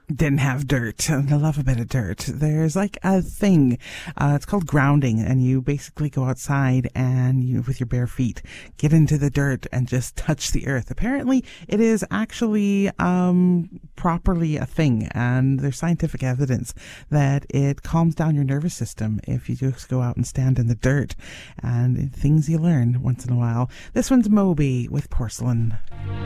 didn't have dirt. And I love a bit of dirt. There's like a thing. It's called grounding, and you basically go outside and you, with your bare feet, get into the dirt and just touch the earth. Apparently, it is actually properly a thing, and there's scientific evidence that it calms down your nervous system if you just go out and stand in the dirt. And things you learn once in a while. This one's Moby with Porcelain.